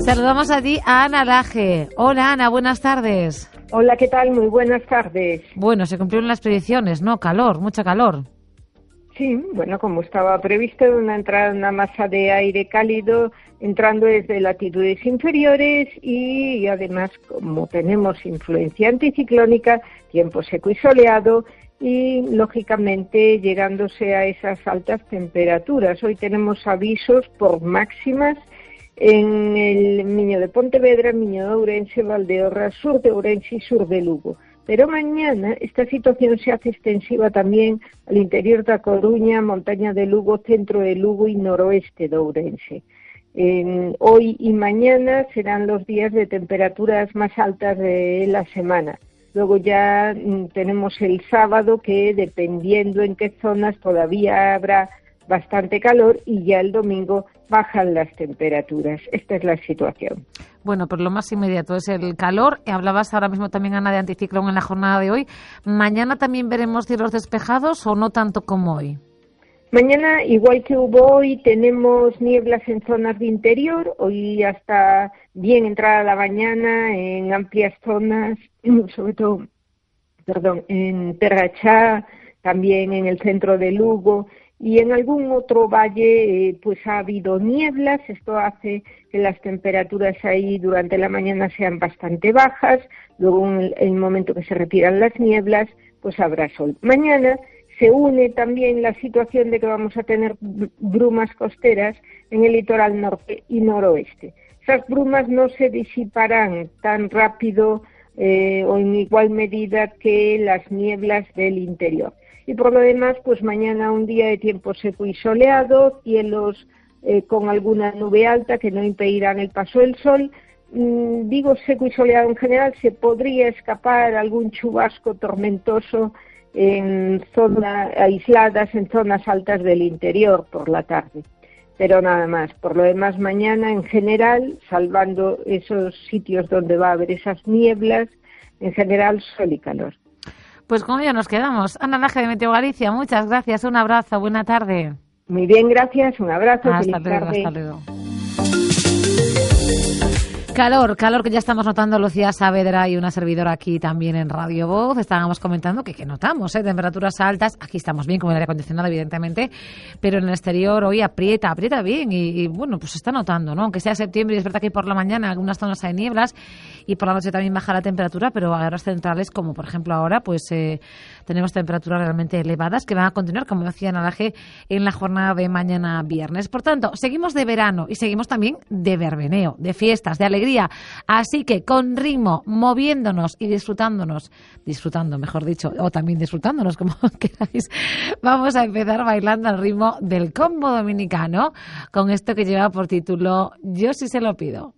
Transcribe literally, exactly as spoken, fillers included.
Saludamos allí a Ana Laje. Hola Ana, buenas tardes. Hola, ¿qué tal? Muy buenas tardes. Bueno, se cumplieron las predicciones, ¿no? Calor, mucha calor. Sí, bueno, como estaba previsto, una entrada, una masa de aire cálido entrando desde latitudes inferiores y además, como tenemos influencia anticiclónica, tiempo seco y soleado y, lógicamente, llegándose a esas altas temperaturas. Hoy tenemos avisos por máximas en el Miño de Pontevedra, Miño de Ourense, Valdeorras, sur de Ourense y sur de Lugo. Pero mañana esta situación se hace extensiva también al interior de A Coruña, montaña de Lugo, centro de Lugo y noroeste de Ourense. Eh, hoy y mañana serán los días de temperaturas más altas de la semana. Luego ya mm, tenemos el sábado que, dependiendo en qué zonas, todavía habrá bastante calor y ya el domingo bajan las temperaturas. Esta es la situación. Bueno, pero lo más inmediato es el calor. Hablabas ahora mismo también, Ana, de anticiclón en la jornada de hoy. ¿Mañana también veremos cielos despejados o no tanto como hoy? Mañana, igual que hubo hoy, tenemos nieblas en zonas de interior. Hoy hasta bien entrada la mañana en amplias zonas, sobre todo, perdón, en Terrachá, también en el centro de Lugo. Y en algún otro valle eh, pues ha habido nieblas. Esto hace que las temperaturas ahí durante la mañana sean bastante bajas. Luego, en el, el momento que se retiran las nieblas, pues habrá sol. Mañana se une también la situación de que vamos a tener brumas costeras en el litoral norte y noroeste. Esas brumas no se disiparán tan rápido eh, o en igual medida que las nieblas del interior. Y por lo demás, pues mañana un día de tiempo seco y soleado, cielos eh, con alguna nube alta que no impedirán el paso del sol. Mm, digo seco y soleado en general, se podría escapar algún chubasco tormentoso en zonas aisladas, en zonas altas del interior por la tarde. Pero nada más. Por lo demás, mañana en general, salvando esos sitios donde va a haber esas nieblas, en general sol y calor. Pues con ello nos quedamos. Ana Laje de Meteo Galicia, muchas gracias, un abrazo, buena tarde. Muy bien, gracias, un abrazo, hasta feliz luego, tarde. Hasta luego. Calor, calor que ya estamos notando Lucía Saavedra y una servidora aquí también en Radio Voz. Estábamos comentando que, que notamos, ¿eh? Temperaturas altas. Aquí estamos bien con el aire acondicionado, evidentemente, pero en el exterior hoy aprieta, aprieta bien y, y bueno, pues se está notando, ¿no? Aunque sea septiembre y es verdad que por la mañana en algunas zonas hay nieblas y por la noche también baja la temperatura, pero a horas centrales, como por ejemplo ahora, pues eh, tenemos temperaturas realmente elevadas que van a continuar, como decía Ana Laje, en la jornada de mañana viernes. Por tanto, seguimos de verano y seguimos también de verbeneo, de fiestas, de alegría. Así que con ritmo, moviéndonos y disfrutándonos, disfrutando mejor dicho, o también disfrutándonos como queráis, vamos a empezar bailando al ritmo del combo dominicano con esto que lleva por título Yo sí se lo pido.